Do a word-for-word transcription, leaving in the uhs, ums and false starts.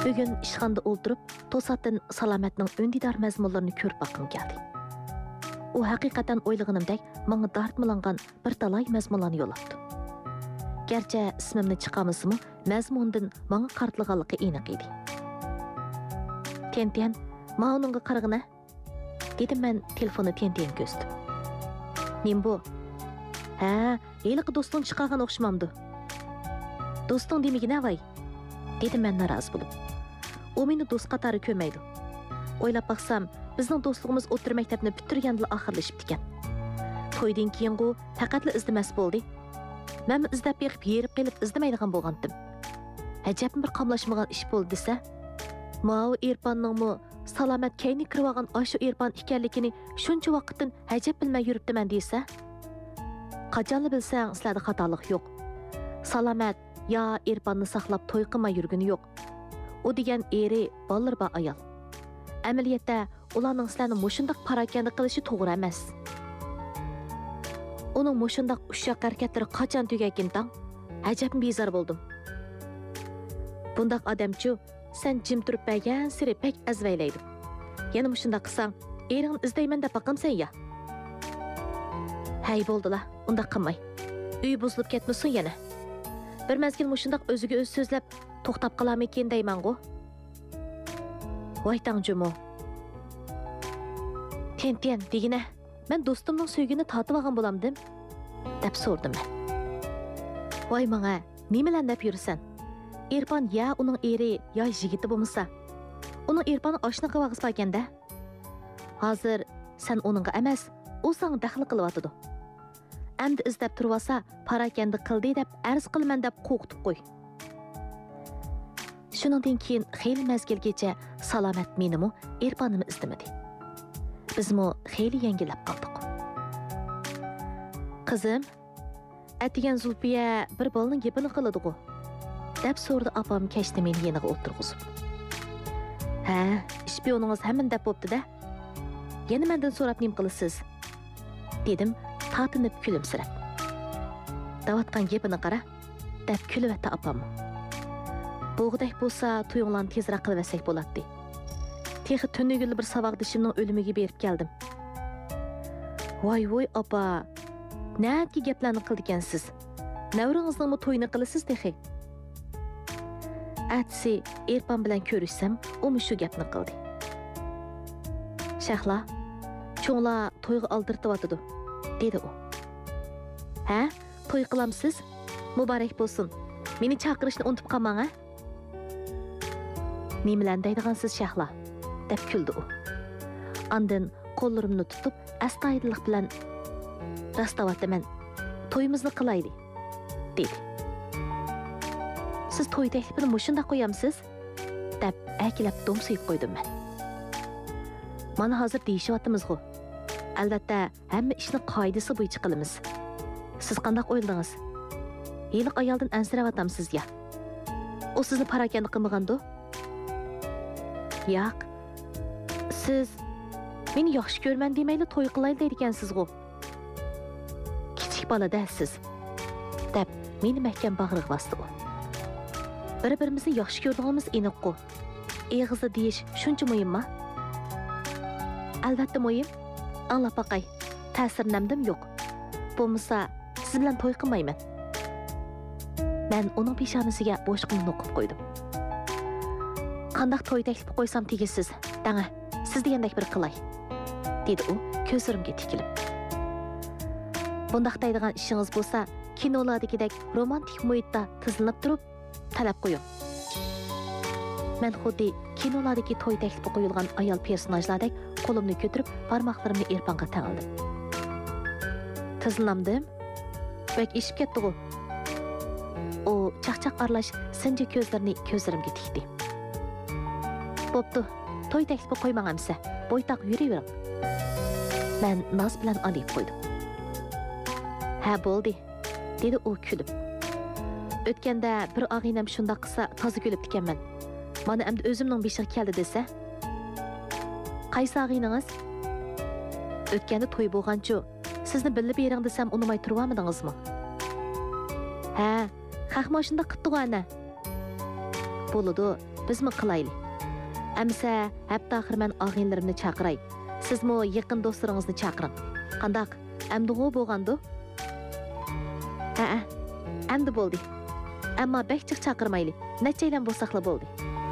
Bugün ishxonada o'ltirib, to'satdan Salomatning undidor mazmunlarini ko'rib boqqim keldi. U haqiqatan o'ylaganimdek menga dartmalangan bir talay mazmunlarni yo'llatdi. Gerçi ismimni chiqamizmi, mazmundan menga qartlaganligi aniq edi. Tentian, "Ma uningga qarag'ina?" dedim men telefonni Tentian ko'zdim. "Nim bu?" "Ha, eliqi do'sting chiqargan o'xshamamdi." "Do'sting demigina voy?" dedim men narozi bo'lib. "U meni do'st qatori ko'rmaydi. O'ylab baqsam, bizning do'stligimiz o'tir maktabni bitirganda oxirlashib ekan. To'ydan keyin u faqatla izlamas bo'ldi. Men izlab yiqib yerib qilib izlamaydigan bo'lgandim. Ajab bir qamlashmagan ish bo'ldi desa, Mao Irfanning Salomat kayni kirib olgan ashu Irfan ekanligini shuncha vaqtdan ajab bilmay yuribdiman desa, qachonli bilsang, sizlarda xatolik yo'q. Salomat ya Irfanni saqlab to'y qilmay yurgani yo'q. U degan eri ballar ba ayol. Amaliyotda ularning sizlarni mushundaq parakanda qilishi to'g'ri emas. Uning mushundaq ushshaq harakatlari qachon tugakin tang? Ajab bezor bo'ldim. Bundaq odamchu sen jim turib bergan siri pek azvaylaydi. Yana mushundaq qilsang, eringni izlayman deb baqamsan ya. Hay bo'ldilar, undaq qilmay. Uy buzilib ketmasin yana. Bir mezgil mushundaq o'ziga o'zi so'zlab to'xtab qolarmikin deyman-ku. Voy tangjumo. Tentian degina, men do'stimning so'ygini tatib olgan bo'lamdim, deb so'rdim men. Voy menga, nimalar deb yursan? Irfan ya uning eri, ya yigiti bo'lmasa, uning Irfanni oshna qilib olganda, hozir sen uningga emas, u senga daxl qilyotidi. Endi izlab turib olsa, parakanda qildi deb arz qilaman deb qo'rqitib qo'y. Shuningdan keyin xeyli mezgilgacha Salomat menimi, Irfanni izlamadi. Bizmi xeyli yengilab qoldik. Qizim, atigan Zulfiya bir bolaning gapini qiladi-ku, deb so'rdi opam kechda meni yeniga o'tirg'izib. Ha, ishpiyoningiz hamman deb bo'pti-da. Yana mendan so'rab nim qilasiz? Dedim, tatinib kulimsirab. Davatgan gapini qara, deb kulibdi opam. Bo'g'day bo'lsa, to'yinglarni tezroq qilib bo'ladi. Texi tunugul bir savaqdishimning o'limiga berib keldim. Voy voy opa, naki gaplarni qildikansiz? Navringizning to'yini qilasiz texi. Atsi Irfan bilan ko'rishsam, u shu gapni qildi. Shahla, cho'nglar to'yga oldirtibotidi, dedi u. Ha, to'y qilamsiz? Muborak bo'lsin. Meni chaqirishni unutib qolmang, ha? Nimalar deydigansiz Shahla? Deb kuldi u. Ondan qo'llarimni tutib, astoydillik bilan rastavataman. To'yimizni qilaylik, dedi. Siz to'y taklifini mushunda qo'yamsiz? Deb akilab do'msayib qo'ydim men. Mana hozir deyishyapmiz-ku. Albatta, hamma ishni qoidasi bo'yicha qilamiz. Siz qanday o'yladingiz? Yiliq ayoldan ansirayotamsiz ya? U sizni parakanda qilmagandu? Yo'q. Siz meni yaxshi ko'rman demayli to'y qilaylik deydigansiz-ku. Kichik boladasiz, deb meni mahkam bag'riga bosdi u. Bir-birimizni yaxshi ko'rganimiz aniq-ku. Eg'izda deyish shuncha muhimmi? Albatta muhim. Anglab baqay. Ta'sir namdim yo'q. Bo'lmasa, siz bilan to'y qilmayman. Men uning peshonasiga boshqani o'qib qo'ydim. Qanday to'y taklif qo'ysam tegisiz, danga, siz degandek bir qilay, dedi u ko'zlarimga tikilib. Bundaq deydigan ishingiz bo'lsa, kinolardagidek romantik muhitda tizilib turib, talab qo'ying. Men xuddi kinolardagi to'y taklifi qo'yilgan ayol personajlardek qo'limni ko'tarib, barmoqlarimni Irfanga tangildim. Tizilnamdim. Bak ishib ketdi-ku. U chaqchaq aralash sinji ko'zlarini ko'zlarimga tikdi. Bo'pti, to'y taklifi qo'ymagamsa, bo'ytaq yuravering. Men noz bilan olib qo'ydim. Ha bo'ldi, dedi u kulib. O'tganda bir og'inam shunday qilsa, toza kulib ekanman. Mana endi o'zimning beshiga keldi desa. Qaysi og'inangiz? O'tganda to'y bo'lganchu, sizni bilib bering desam, unimay turibamidingizmi? Ha, haq mashina qildi-ku ana. Bo'ladi, bizmi qilayli. Әмсә, hətta axır mən ağinlərimni çağıray. Sizmi yaqin dostlarınızı çağırın. Qandaq? Əmdiğo bolğandı? Hə, əmdi boldi. Әмма бәк чық чақырмайлы. Нәчәйлән болсақлы болды.